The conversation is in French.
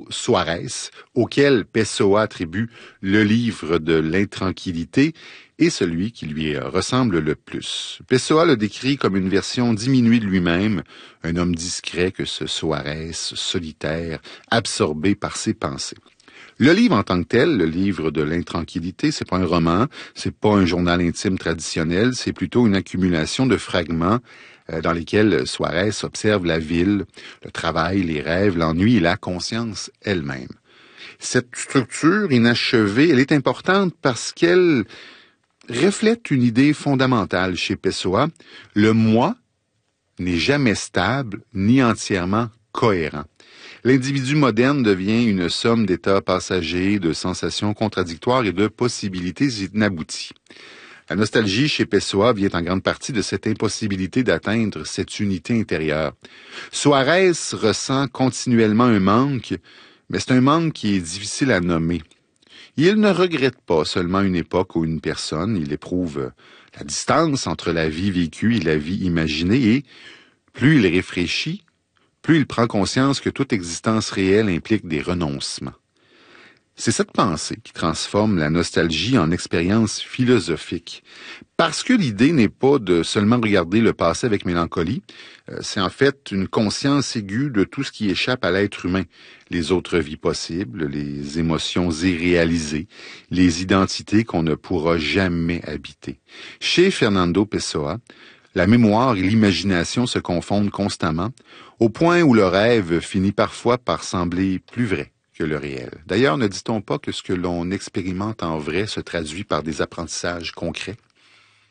Suárez, auquel Pessoa attribue le livre de l'intranquillité, est celui qui lui ressemble le plus. Pessoa le décrit comme une version diminuée de lui-même, un homme discret que ce Suárez, solitaire, absorbé par ses pensées. Le livre en tant que tel, le livre de l'intranquillité, c'est pas un roman, c'est pas un journal intime traditionnel, c'est plutôt une accumulation de fragments dans lesquels Suárez observe la ville, le travail, les rêves, l'ennui et la conscience elle-même. Cette structure inachevée, elle est importante parce qu'elle reflète une idée fondamentale chez Pessoa. Le moi n'est jamais stable ni entièrement cohérent. L'individu moderne devient une somme d'états passagers, de sensations contradictoires et de possibilités inabouties. La nostalgie chez Pessoa vient en grande partie de cette impossibilité d'atteindre cette unité intérieure. Suárez ressent continuellement un manque, mais c'est un manque qui est difficile à nommer. Il ne regrette pas seulement une époque ou une personne, il éprouve la distance entre la vie vécue et la vie imaginée, et plus il réfléchit, plus il prend conscience que toute existence réelle implique des renoncements. C'est cette pensée qui transforme la nostalgie en expérience philosophique. Parce que l'idée n'est pas de seulement regarder le passé avec mélancolie, c'est en fait une conscience aiguë de tout ce qui échappe à l'être humain. Les autres vies possibles, les émotions irréalisées, les identités qu'on ne pourra jamais habiter. Chez Fernando Pessoa, la mémoire et l'imagination se confondent constamment, au point où le rêve finit parfois par sembler plus vrai que le réel. D'ailleurs, ne dit-on pas que ce que l'on expérimente en vrai se traduit par des apprentissages concrets?